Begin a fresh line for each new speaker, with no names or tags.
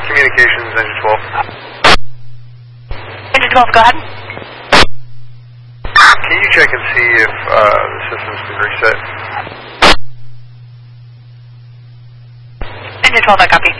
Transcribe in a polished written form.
communications, engine 12.
Engine 12, go ahead.
Can you check and see if the system's been reset?
Engine 12, I copy.